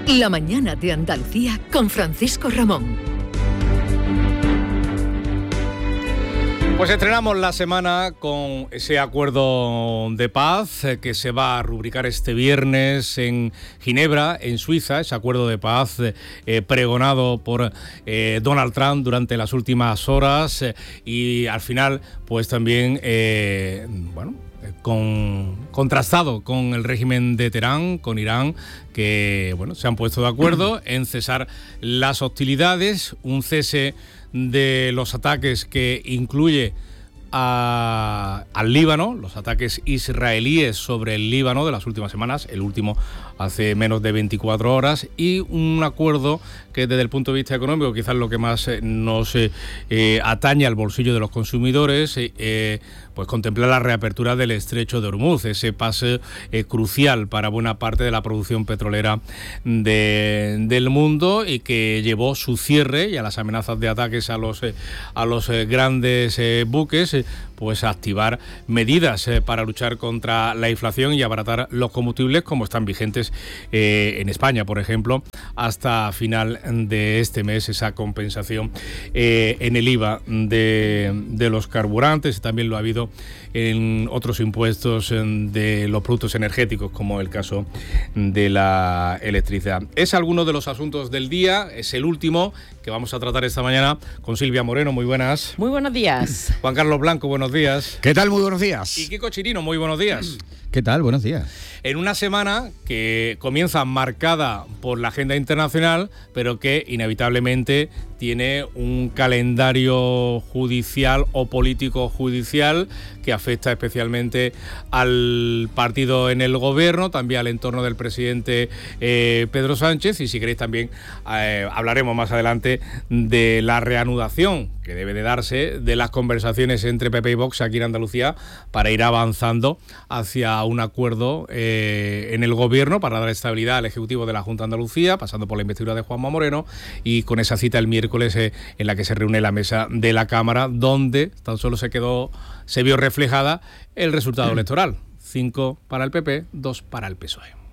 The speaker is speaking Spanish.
La mañana de Andalucía con Francisco Ramón. Pues estrenamos la semana con ese acuerdo de paz que se va a rubricar este viernes en Ginebra, en Suiza, ese acuerdo de paz pregonado por Donald Trump durante las últimas horas y al final pues también, contrastado con el régimen de Teherán, con Irán, que se han puesto de acuerdo en cesar las hostilidades, un cese de los ataques que incluye al Líbano, los ataques israelíes sobre el Líbano de las últimas semanas, el último hace menos de 24 horas, y un acuerdo que desde el punto de vista económico, quizás lo que más nos atañe al bolsillo de los consumidores, pues contempla la reapertura del estrecho de Hormuz, ese paso crucial para buena parte de la producción petrolera del mundo y que llevó su cierre y a las amenazas de ataques a los grandes buques, pues a activar medidas para luchar contra la inflación y abaratar los combustibles, como están vigentes en España, por ejemplo, hasta final de este mes, esa compensación en el IVA de los carburantes. También lo ha habido en otros impuestos de los productos energéticos, como el caso de la electricidad. Es alguno de los asuntos del día, es el último que vamos a tratar esta mañana con Silvia Moreno. Muy buenas. Muy buenos días. Juan Carlos Blanco, buenos días. ¿Qué tal? Muy buenos días. Y Kiko Chirino, muy buenos días. ¿Qué tal? Buenos días. En una semana que comienza marcada por la agenda internacional, pero que inevitablemente tiene un calendario judicial o político judicial que afecta especialmente al partido en el gobierno, también al entorno del presidente Pedro Sánchez, y si queréis también hablaremos más adelante de la reanudación que debe de darse de las conversaciones entre PP y Vox aquí en Andalucía para ir avanzando hacia un acuerdo en el gobierno para dar estabilidad al Ejecutivo de la Junta de Andalucía, pasando por la investidura de Juanma Moreno y con esa cita el miércoles en la que se reúne la mesa de la Cámara, donde tan solo se vio reflejada el resultado electoral: 5 para el PP, 2 para el PSOE.